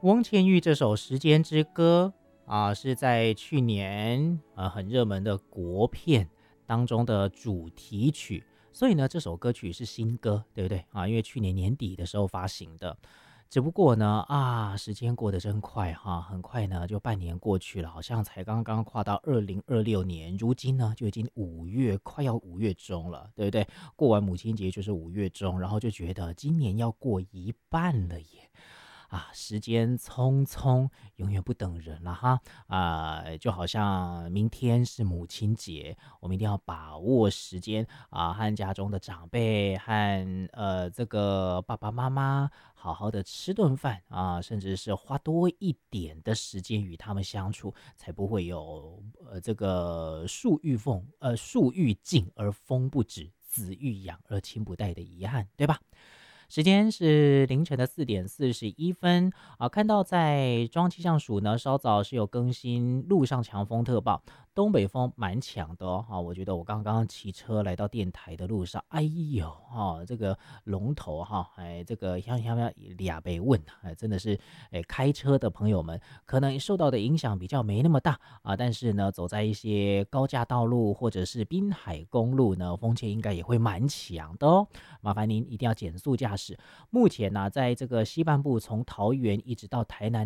翁倩玉这首《时间之歌》是在去年很热门的国片当中的主题曲，所以呢，这首歌曲是新歌，对不对因为去年年底的时候发行的。只不过呢，时间过得真快很快呢就半年过去了，好像才刚刚跨到2026年，如今呢就已经5月，快要5月中了，对不对？过完母亲节就是5月中，然后就觉得今年要过一半了耶。时间匆匆，永远不等人了哈就好像明天是母亲节，我们一定要把握时间和家中的长辈和这个爸爸妈妈好好的吃顿饭甚至是花多一点的时间与他们相处，才不会有这个树欲静而风不止，子欲养而亲不待的遗憾，对吧？时间是凌晨的4:41看到在中央气象署呢，稍早是有更新陆上强风特报，东北风蛮强的我觉得我刚刚骑车来到电台的路上，哎呦这个龙头这个像俩被问真的是开车的朋友们可能受到的影响比较没那么大但是呢，走在一些高架道路或者是滨海公路呢，风切应该也会蛮强的麻烦您一定要减速驾驶。目前呢，在这个西半部从桃园一直到台南